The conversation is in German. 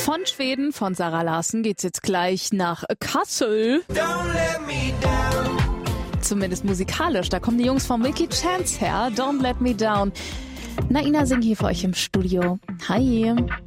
Von Schweden, von Zara Larsson, geht's jetzt gleich nach Kassel. Zumindest musikalisch. Da kommen die Jungs von Milky Chance her. Don't Let Me Down. Naina singt hier für euch im Studio. Hi.